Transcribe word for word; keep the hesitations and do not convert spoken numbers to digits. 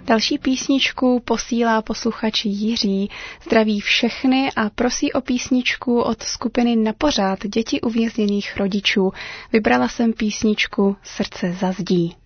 Další písničku posílá posluchač Jiří. Zdraví všechny a prosí o písničku od skupiny Na pořád děti uvězněných rodičů. Vybrala jsem písničku Srdce za zdí.